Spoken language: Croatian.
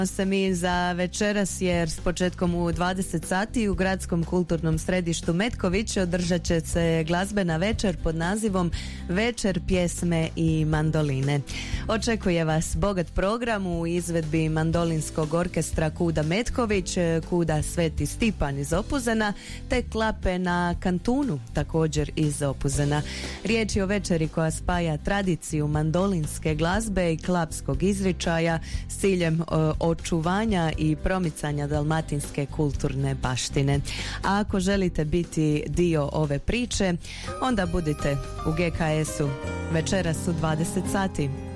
se mi za večeras jer s početkom u 20 sati u Gradskom kulturnom središtu Metković održat će se glazbena večer pod nazivom Večer pjesme i mandoline. Očekuje vas bogat program u izvedbi mandolinskog orkestra Kuda Metković, Kuda Sveti Stipan iz Opuzena te klape na kantunu također iz Opuzena. Riječ je o večeri koja spaja tradiciju mandolinske glazbe i klapskog izričaja s ciljem očuvanja i promicanja dalmatinske kulturne baštine. A ako želite biti dio ove priče, onda budite u GKS-u večeras u 20 sati.